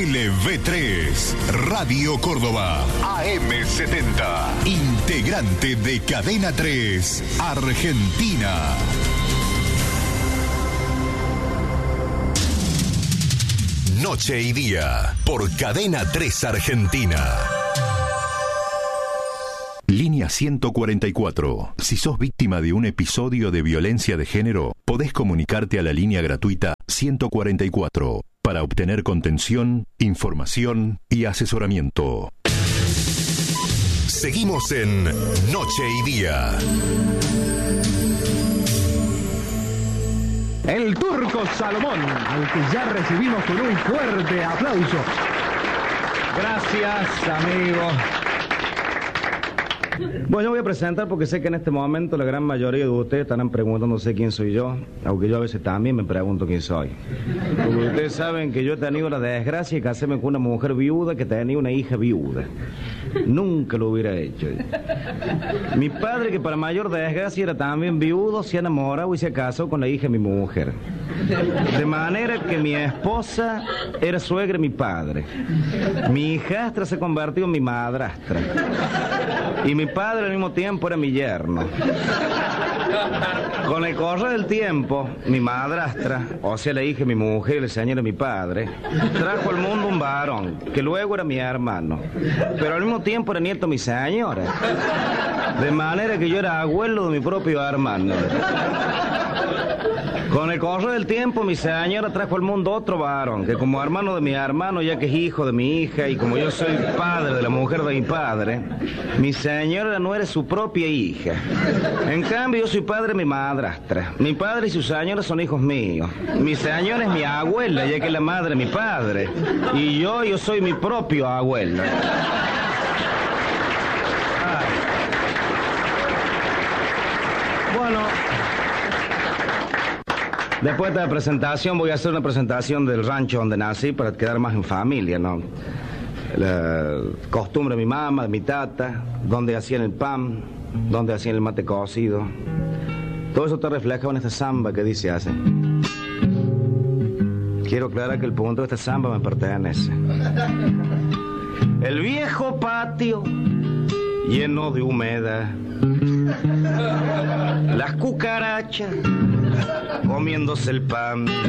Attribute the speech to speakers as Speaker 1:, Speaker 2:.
Speaker 1: LV3, Radio Córdoba, AM70, integrante de Cadena 3, Argentina. Noche y Día, por Cadena 3 Argentina. Línea 144. Si sos víctima de un episodio de violencia de género, podés comunicarte a la línea gratuita 144 para obtener contención, información y asesoramiento. Seguimos en Noche y Día.
Speaker 2: El Turco Salomón, al que ya recibimos con un fuerte aplauso.
Speaker 3: Gracias, amigos. Bueno, yo voy a presentar porque sé que en este momento la gran mayoría de ustedes estarán preguntándose quién soy yo, aunque yo a veces también me pregunto quién soy. Porque ustedes saben que yo he tenido la desgracia de casarme con una mujer viuda que tenía una hija viuda. Nunca lo hubiera hecho. Mi padre, que para mayor desgracia era también viudo, se ha enamorado y se casó con la hija de mi mujer. De manera que mi esposa era suegra de mi padre. Mi hijastra se convirtió en mi madrastra. Y mi padre al mismo tiempo era mi yerno. Con el correr del tiempo, mi madrastra, o sea, la hija de mi mujer y la señora de mi padre, trajo al mundo un varón, que luego era mi hermano, pero al mismo tiempo era nieto de mi señora. De manera que yo era abuelo de mi propio hermano. Con el correr del tiempo, mi señora trajo al mundo otro varón, que como hermano de mi hermano, ya que es hijo de mi hija, y como yo soy padre de la mujer de mi padre, mi señora no era su propia hija. En cambio, yo soy padre de mi madrastra. Mi padre y su señora son hijos míos. Mi señora es mi abuela, ya que es la madre de mi padre. Y yo soy mi propio abuelo. Bueno, después de esta presentación voy a hacer una presentación del rancho donde nací para quedar más en familia, ¿no? La costumbre de mi mamá, de mi tata, donde hacían el pan, donde hacían el mate cocido. Todo eso está reflejado en esta samba que dice así. Quiero aclarar que el punto de esta samba me pertenece. El viejo patio lleno de humedad, las cucarachas comiéndose el pan,